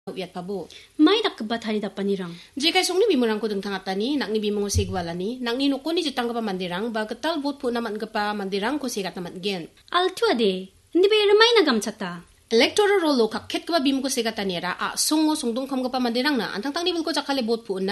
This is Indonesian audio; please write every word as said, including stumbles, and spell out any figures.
Uyat pabo. May nakbat hari da panirang. Jika sungni bimurang ko deng tangatani, nak ni bimungo sigwalani, nak ni nuko ni jutang ka mandirang, ba ketal bot po naman gapa mandirang ko sigat naman gen. Altu ade, hindi ba ramay na gamsata? Electoral rolo kakket ka ba bimungo sigatanira, a sungo sungdong kam gapa mandirang na, antang tang ni ko jakale bot po na,